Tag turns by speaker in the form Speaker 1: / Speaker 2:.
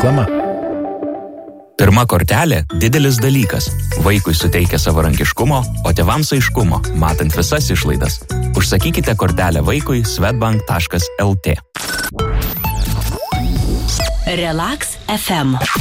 Speaker 1: Reklama.
Speaker 2: Pirma kortelė – didelis dalykas. Vaikui suteikia savarankiškumo, o tėvams aiškumo, matant visas išlaidas. Užsakykite kortelę vaikui swedbank.lt.
Speaker 3: Relax FM.